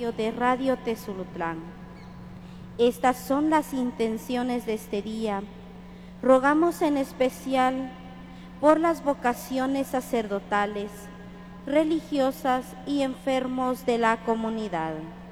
auditorio de Radio Tezulutlán. Estas son las intenciones de este día. Rogamos en especial por las vocaciones sacerdotales, religiosas y enfermos de la comunidad.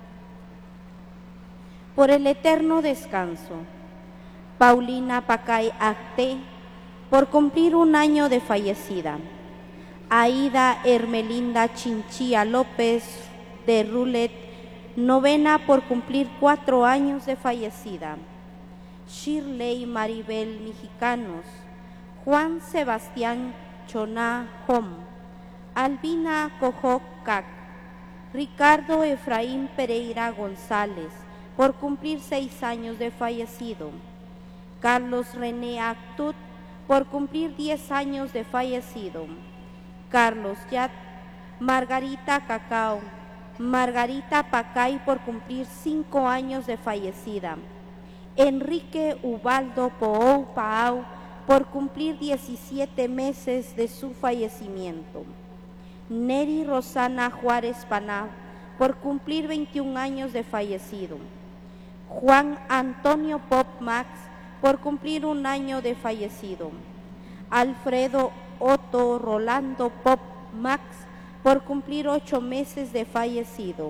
Por el eterno descanso, Paulina Pacay Acté, por cumplir 1 año de fallecida. Aida Hermelinda Chinchilla López de Rulet, novena, por cumplir 4 años de fallecida. Shirley Maribel Mexicanos, Juan Sebastián Choná Hom, Albina Cojocac, Ricardo Efraín Pereira González, por cumplir 6 años de fallecido. Carlos René Actut, por cumplir 10 años de fallecido. Carlos Yat, Margarita Cacao, Margarita Pacay, por cumplir 5 años de fallecida. Enrique Ubaldo Poou Paau, por cumplir 17 meses de su fallecimiento. Neri Rosana Juárez Paná, por cumplir 21 años de fallecido. Juan Antonio Pop Max, por cumplir 1 año de fallecido. Alfredo Otto Rolando Pop Max, por cumplir 8 meses de fallecido.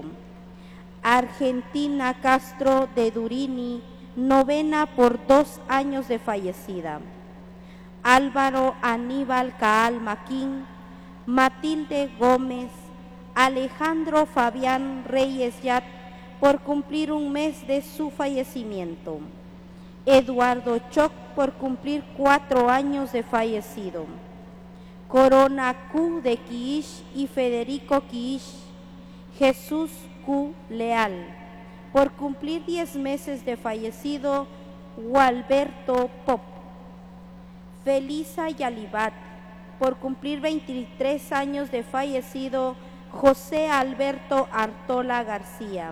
Argentina Castro de Durini, novena, por 2 años de fallecida. Álvaro Aníbal Caal Maquín, Matilde Gómez, Alejandro Fabián Reyes Yat, por cumplir 1 mes de su fallecimiento. Eduardo Choc, por cumplir 4 años de fallecido. Corona Q de Quiish y Federico Quiish. Jesús Q Leal, por cumplir 10 meses de fallecido. Gualberto Pop. Felisa Yalibat, por cumplir 23 años de fallecido. José Alberto Artola García.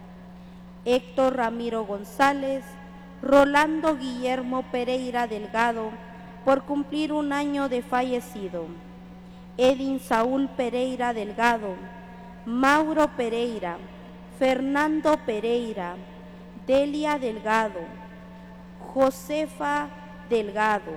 Héctor Ramiro González, Rolando Guillermo Pereira Delgado, por cumplir 1 año de fallecido. Edin Saúl Pereira Delgado, Mauro Pereira, Fernando Pereira, Delia Delgado, Josefa Delgado,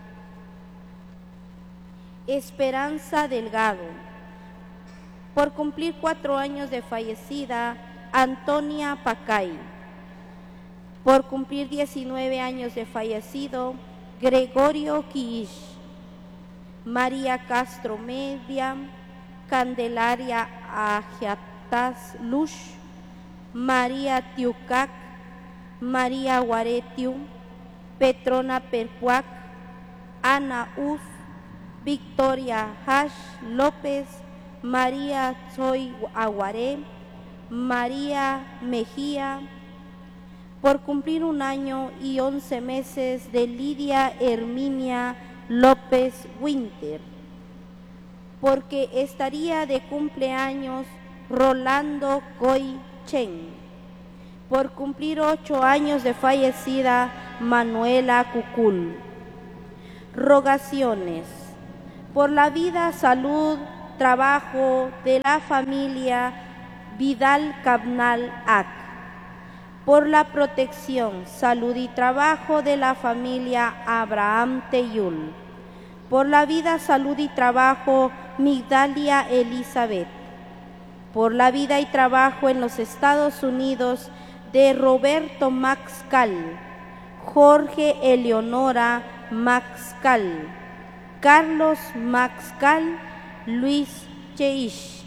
Esperanza Delgado, por cumplir 4 años de fallecida. Antonia Pacay, por cumplir 19 años de fallecido. Gregorio Quiish. María Castro Media, Candelaria Agiatas Lush, María Tiucac, María Guaretiu, Petrona Percuac, Ana Uz, Victoria Hash López, María Zoy Aguaré, María Mejía, por cumplir 1 año y 11 meses de Lidia Herminia López Winter, porque estaría de cumpleaños Rolando Coy Chen, por cumplir 8 años de fallecida Manuela Cucul. Rogaciones por la vida, salud, trabajo de la familia Vidal Cabnal Ac, por la protección, salud y trabajo de la familia Abraham Teyul, por la vida, salud y trabajo Migdalia Elizabeth, por la vida y trabajo en los Estados Unidos de Roberto Maxcal, Jorge Eleonora Maxcal, Carlos Maxcal, Luis Cheish.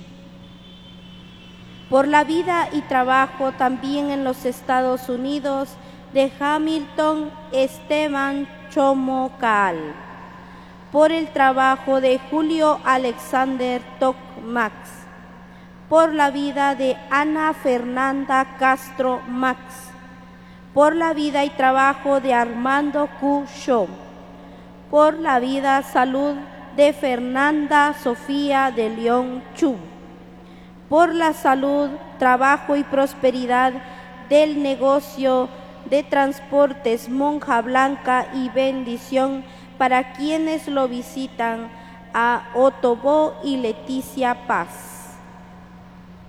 Por la vida y trabajo también en los Estados Unidos de Hamilton Esteban Chomo Caal. Por el trabajo de Julio Alexander Toc Max. Por la vida de Ana Fernanda Castro Max. Por la vida y trabajo de Armando Q. Shaw. Por la vida, salud de Fernanda Sofía de León Chu. Por la salud, trabajo y prosperidad del negocio de transportes Monja Blanca y bendición para quienes lo visitan, a Otobó y Leticia Paz.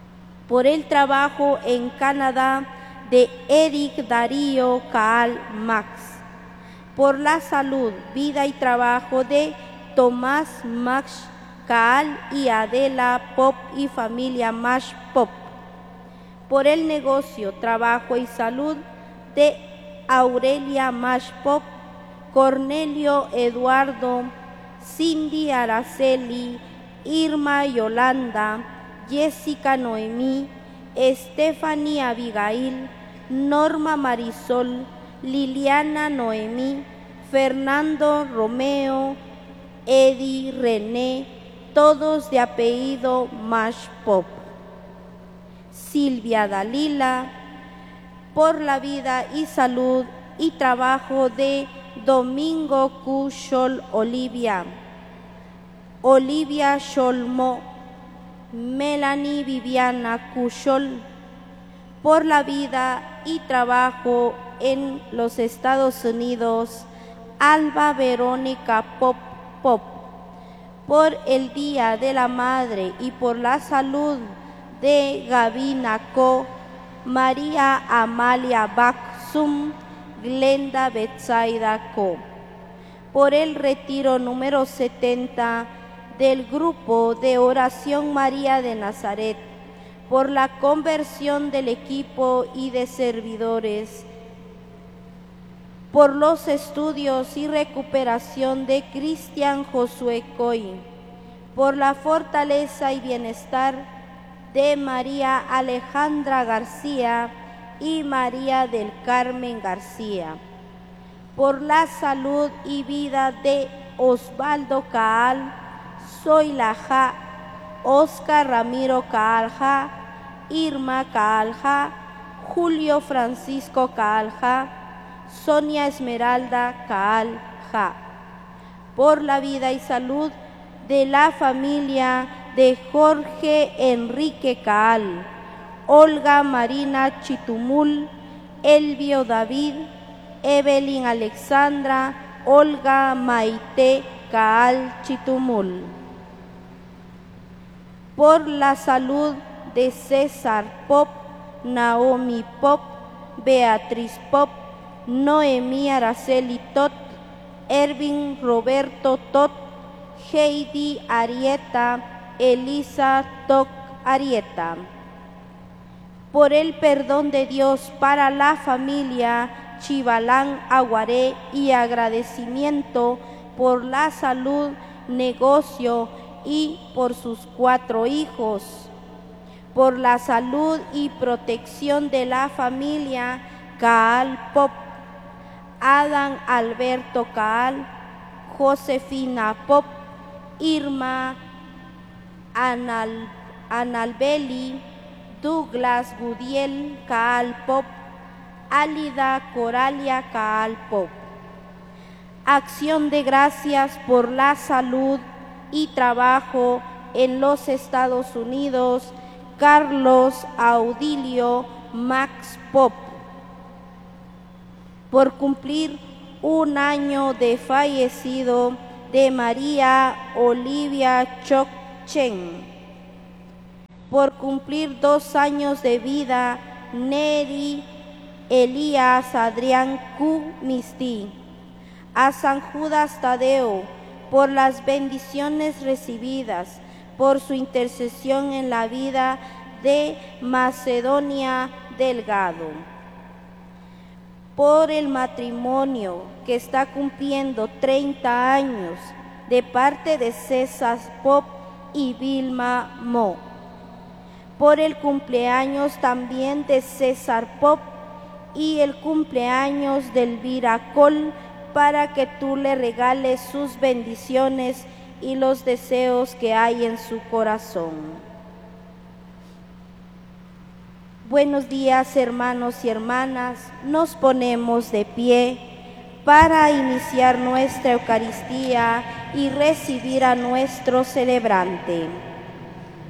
por el trabajo en Canadá de Eric Darío Caal Max, por la salud, vida y trabajo de Tomás Max Caal y Adela Pop y familia Max Pop, por el negocio, trabajo y salud de Aurelia Max Pop, Cornelio Eduardo, Cindy Araceli, Irma Yolanda, Jessica Noemí, Stephanie Abigail, Norma Marisol, Liliana Noemí, Fernando Romeo, Eddie René, todos de apellido Mash Pop. Silvia Dalila, por la vida y salud y trabajo de Domingo Cushol Olivia, Olivia Sholmo, Melanie Viviana Cushol, por la vida y trabajo en los Estados Unidos, Alba Verónica Pop Pop, por el Día de la Madre y por la salud de Gabina Co, María Amalia Baxum, Glenda Betsaida Co, por el retiro número 70 del Grupo de Oración María de Nazaret, por la conversión del equipo y de servidores, por los estudios y recuperación de Cristian Josué Coy, por la fortaleza y bienestar de María Alejandra García y María del Carmen García, por la salud y vida de Osvaldo Caal, Zoila Ja, Oscar Ramiro Caal Ja, Irma Caal Ja, Julio Francisco Caal Ja, Sonia Esmeralda Caal Ja, por la vida y salud de la familia de Jorge Enrique Caal, Olga Marina Chitumul, Elvio David, Evelyn Alexandra, Olga Maite Caal Chitumul, por la salud de César Pop, Naomi Pop, Beatriz Pop, Noemí Araceli Tot, Ervin Roberto Tot, Heidi Arieta, Elisa Toc Arieta, por el perdón de Dios para la familia Chivalán Aguaré y agradecimiento por la salud, negocio y por sus 4 hijos, por la salud y protección de la familia Caal Pop, Adán Alberto Caal, Josefina Pop, Irma Analbeli, Douglas Gudiel Caal Pop, Álida Coralia Caal Pop. Acción de gracias por la salud y trabajo en los Estados Unidos, Carlos Audilio Max Pop, por cumplir 1 año de fallecido de María Olivia Choc Chen, por cumplir 2 años de vida Neri Elías Adrián Q. Misti, a San Judas Tadeo, por las bendiciones recibidas, por su intercesión en la vida de Macedonia Delgado, por el matrimonio que está cumpliendo 30 años de parte de César Pop y Vilma Mo, por el cumpleaños también de César Pop y el cumpleaños de Elvira Col, para que tú le regales sus bendiciones y los deseos que hay en su corazón. Buenos días, hermanos y hermanas. Nos ponemos de pie para iniciar nuestra Eucaristía y recibir a nuestro celebrante.